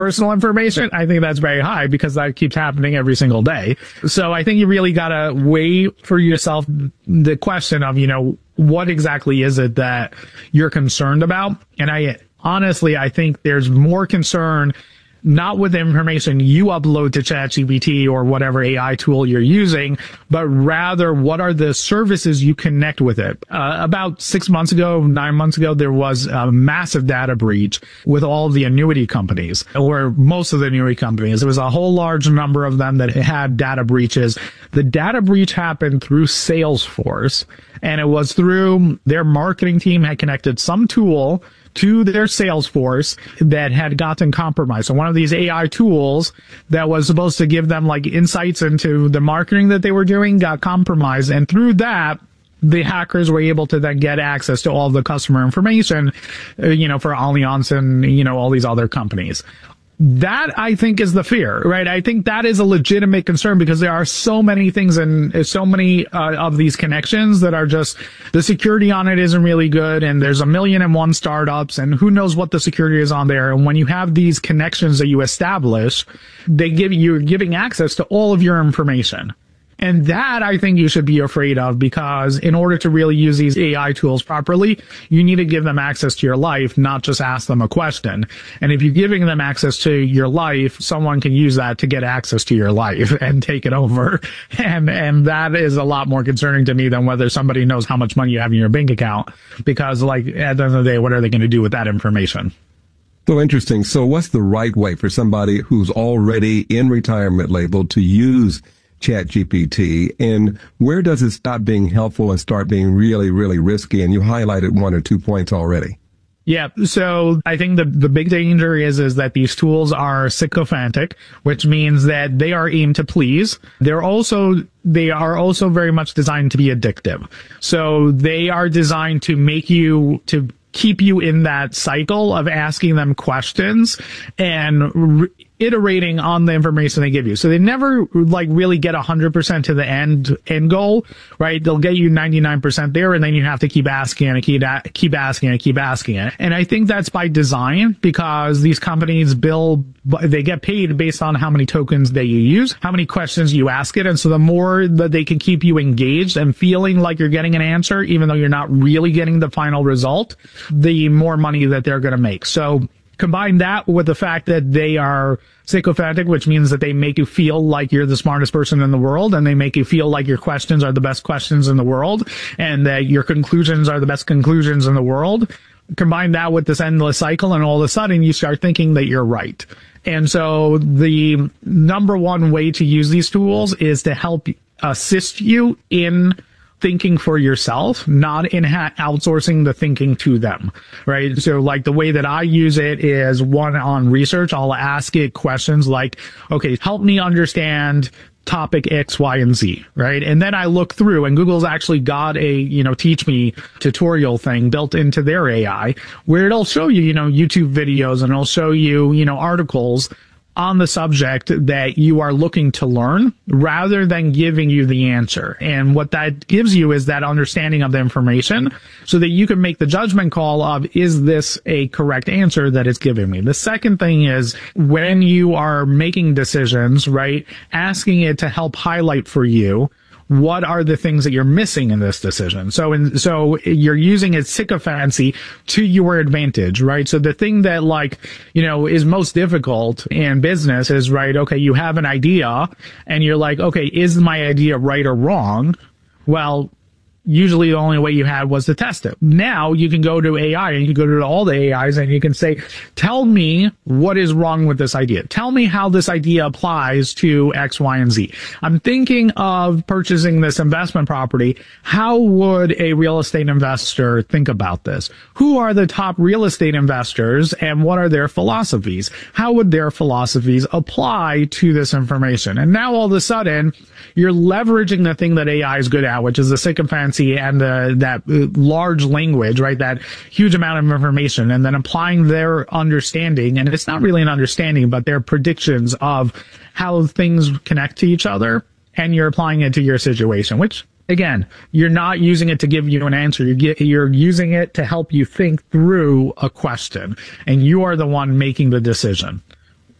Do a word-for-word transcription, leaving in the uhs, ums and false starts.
personal information, I think that's very high because that keeps happening every single day. So I think you really got to weigh for yourself the question of, you know, what exactly is it that you're concerned about? And I honestly, I think there's more concern not with the information you upload to ChatGPT or whatever A I tool you're using, but rather what are the services you connect with it. Uh, about six months ago, nine months ago, there was a massive data breach with all of the annuity companies, or most of the annuity companies. There was a whole large number of them that had data breaches. The data breach happened through Salesforce, and it was through their marketing team had connected some tool to their Salesforce that had gotten compromised. So one of these A I tools that was supposed to give them like insights into the marketing that they were doing got compromised. And through that, the hackers were able to then get access to all the customer information, uh, you know, for Allianz and, you know, all these other companies. That, I think, is the fear, right? I think that is a legitimate concern because there are so many things and so many uh, of these connections that are just, the security on it isn't really good, and there's a million and one startups, and who knows what the security is on there. And when you have these connections that you establish, they give you, you're giving access to all of your information. And that, I think, you should be afraid of, because in order to really use these A I tools properly, you need to give them access to your life, not just ask them a question. And if you're giving them access to your life, someone can use that to get access to your life and take it over. And, and that is a lot more concerning to me than whether somebody knows how much money you have in your bank account, because, like, at the end of the day, what are they going to do with that information? So interesting. So what's the right way for somebody who's already in retirement label to use ChatGPT, and where does it stop being helpful and start being really, really risky? And you highlighted one or two points already. Yeah. So I think the, the big danger is, is that these tools are sycophantic, which means that they are aimed to please. They're also, they are also very much designed to be addictive. So they are designed to make you, to keep you in that cycle of asking them questions and re- iterating on the information they give you. So they never like really get one hundred percent to the end end goal, right? They'll get you ninety-nine percent there, and then you have to keep asking and keep keep asking and keep asking it. And I think that's by design, because these companies bill, they get paid based on how many tokens that you use, how many questions you ask it. And so the more that they can keep you engaged and feeling like you're getting an answer, even though you're not really getting the final result, the more money that they're going to make. So combine that with the fact that they are sycophantic, which means that they make you feel like you're the smartest person in the world, and they make you feel like your questions are the best questions in the world, and that your conclusions are the best conclusions in the world. Combine that with this endless cycle, and all of a sudden you start thinking that you're right. And so the number one way to use these tools is to help assist you in thinking for yourself, not in ha- outsourcing the thinking to them, right? So like the way that I use it is, one, on research, I'll ask it questions like, okay, help me understand topic X, Y, and Z, right? And then I look through, and Google's actually got a, you know, teach me tutorial thing built into their A I, where it'll show you, you know, YouTube videos, and it'll show you, you know, articles on the subject that you are looking to learn, rather than giving you the answer. And what that gives you is that understanding of the information, so that you can make the judgment call of, is this a correct answer that it's giving me? The second thing is, when you are making decisions, right, asking it to help highlight for you, what are the things that you're missing in this decision? So, in, so you're using its sycophancy to your advantage, right? So the thing that, like, you know, is most difficult in business is, right, okay, you have an idea and you're like, okay, is my idea right or wrong? Well, usually the only way you had was to test it. Now you can go to A I, and you can go to all the A Is, and you can say, tell me what is wrong with this idea. Tell me how this idea applies to X, Y, and Z. I'm thinking of purchasing this investment property. How would a real estate investor think about this? Who are the top real estate investors, and what are their philosophies? How would their philosophies apply to this information? And now all of a sudden, you're leveraging the thing that A I is good at, which is the sycophancy and the, that large language, right? That huge amount of information, and then applying their understanding. And it's not really an understanding, but their predictions of how things connect to each other. And you're applying it to your situation, which, again, you're not using it to give you an answer. You get, you're using it to help you think through a question, and you are the one making the decision.